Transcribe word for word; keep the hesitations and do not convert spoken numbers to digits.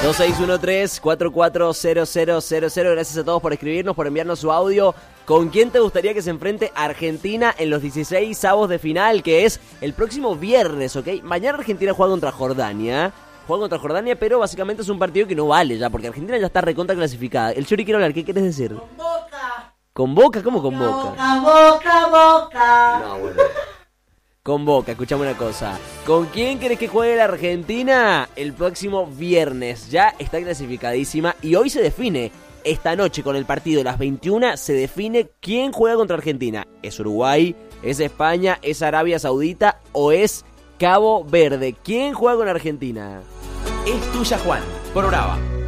dos seis uno tres, cuatro cuatro cero cero cero cero. Gracias a todos por escribirnos, por enviarnos su audio. ¿Con quién te gustaría que se enfrente Argentina en los dieciséis avos de final? Que es el próximo viernes, ¿ok? Mañana Argentina juega contra Jordania. Juega contra Jordania, pero básicamente es un partido que no vale ya, porque Argentina ya está recontra clasificada. El Chori quiere hablar, ¿qué quieres decir? Con Boca. ¿Con Boca? ¿Cómo con Boca? Boca, Boca, Boca. No, bueno. Con Boca, escuchame una cosa. ¿Con quién querés que juegue la Argentina? El próximo viernes. Ya está clasificadísima y hoy se define. Esta noche con el partido de las veintiuna se define quién juega contra Argentina. ¿Es Uruguay? ¿Es España? ¿Es Arabia Saudita? ¿O es Cabo Verde? ¿Quién juega con Argentina? Es tuya, Juan. Por Brava.